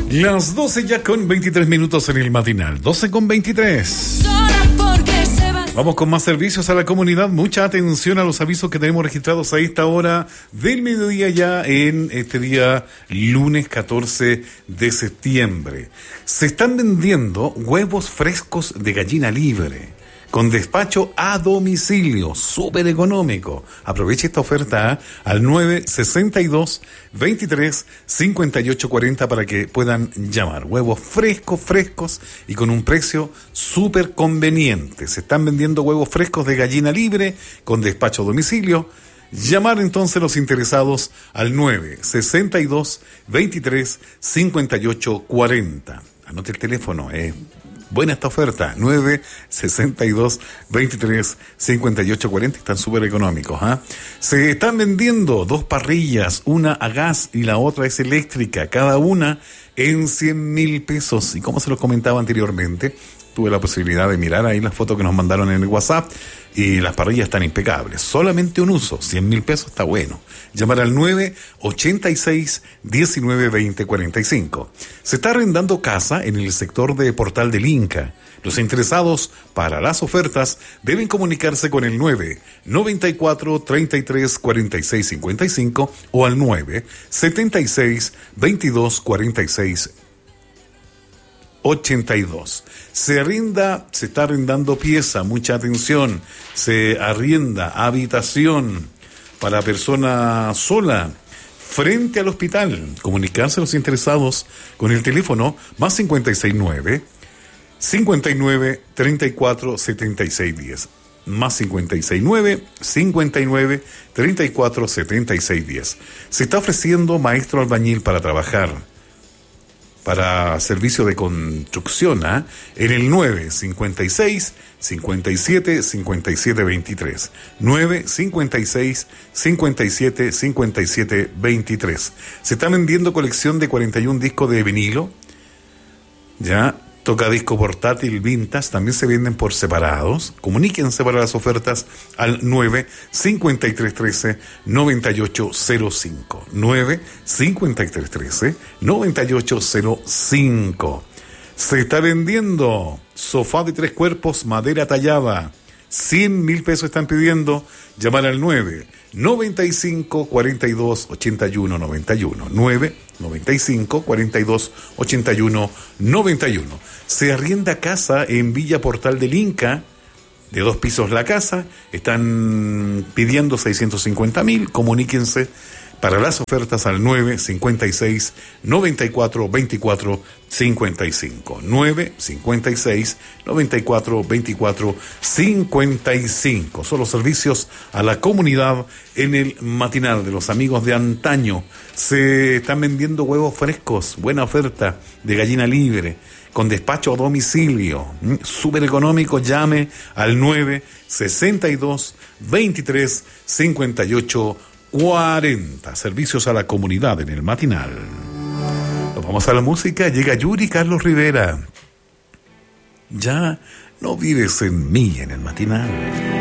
Las 12 ya con 23 minutos en el matinal. 12 con 23. Vamos con más servicios a la comunidad. Mucha atención a los avisos que tenemos registrados a esta hora del mediodía ya en este día lunes 14 de septiembre. Se están vendiendo huevos frescos de gallina libre con despacho a domicilio, súper económico. Aproveche esta oferta al 962-23-5840 para que puedan llamar. Huevos frescos y con un precio súper conveniente. Se están vendiendo huevos frescos de gallina libre con despacho a domicilio. Llamar entonces los interesados al 962-23-5840. Anote el teléfono, buena esta oferta, 962-23-5840, están súper económicos. Se están vendiendo 2 parrillas, una a gas y la otra es eléctrica, cada una en 100.000 pesos. Y como se los comentaba anteriormente, tuve la posibilidad de mirar ahí las fotos que nos mandaron en el WhatsApp y las parrillas están impecables. Solamente un uso, 100.000 pesos, está bueno. Llamar al 986-1920-45. Se está arrendando casa en el sector de Portal del Inca. Los interesados para las ofertas deben comunicarse con el 994-33-46-55 o al 976-22-46-82. Se está arrendando pieza, mucha atención. Se arrienda habitación para persona sola frente al hospital. Comunicarse a los interesados con el teléfono más 569 59 34 76 10. Más 569 59 34 76 10. Se está ofreciendo maestro albañil para trabajar para servicio de construcción, en el 956 57 57 23. 956 57 57 23. Se está vendiendo colección de 41 discos de vinilo. Ya, tocadisco portátil vintage, también se venden por separados. Comuníquense para las ofertas al 95313-9805. 95313-9805. Se está vendiendo sofá de 3 cuerpos, madera tallada. 100.000 pesos están pidiendo. Llamar al 995 42 81 91. 995 42 81 91. Se arrienda casa en Villa Portal del Inca, de 2 pisos la casa. Están pidiendo 650.000. Comuníquense para las ofertas al 956 94 24 55. 956 94 24 55. Son los servicios a la comunidad en el matinal de los amigos de antaño. Se están vendiendo huevos frescos, buena oferta de gallina libre con despacho a domicilio, súper económico. Llame al 962 23 58 40. Servicios a la comunidad en el matinal. Nos vamos a la música. Llega Yuri Carlos Rivera. Ya no vives en mí en el matinal.